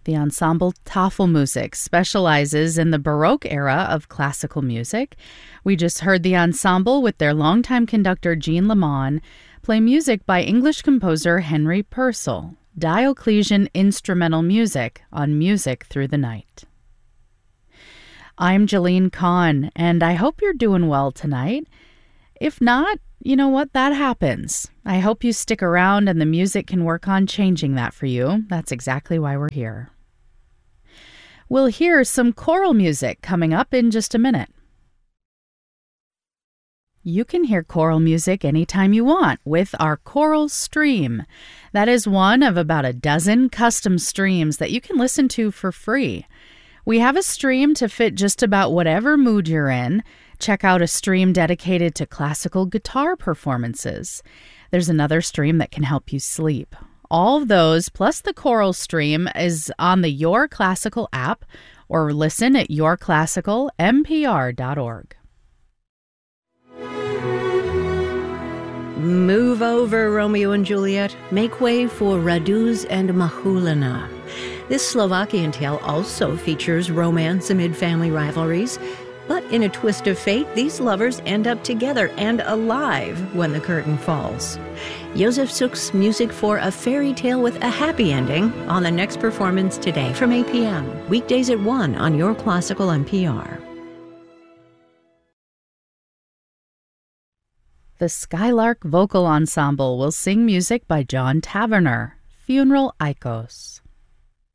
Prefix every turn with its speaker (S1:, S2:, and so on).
S1: The ensemble Tafelmusik specializes in the Baroque era of classical music. We just heard the ensemble with their longtime conductor Jean Lamont play music by English composer Henry Purcell, Dioclesian instrumental music on Music Through the Night. I'm Jeline Kahn, and I hope you're doing well tonight. If not, you know what? That happens. I hope you stick around and the music can work on changing that for you. That's exactly why we're here. We'll hear some choral music coming up in just a minute. You can hear choral music anytime you want with our Choral Stream. That is one of about a dozen custom streams that you can listen to for free. We have a stream to fit just about whatever mood you're in. Check out a stream dedicated to classical guitar performances. There's another stream that can help you sleep. All of those, plus the choral stream, is on the Your Classical app or listen at yourclassicalmpr.org.
S2: Move over, Romeo and Juliet. Make way for Raduz and Mahulina. This Slovakian tale also features romance amid family rivalries. But in a twist of fate, these lovers end up together and alive when the curtain falls. Josef Suk's music for a fairy tale with a happy ending on the next performance today from 8 p.m. Weekdays at 1 on Your Classical NPR.
S1: The Skylark Vocal Ensemble will sing music by John Taverner, Funeral Icos.